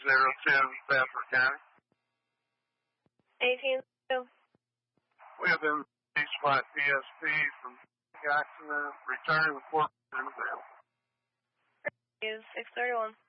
Stafford County. 18. We have been spot PSP from accident, returning the port to the Is 631.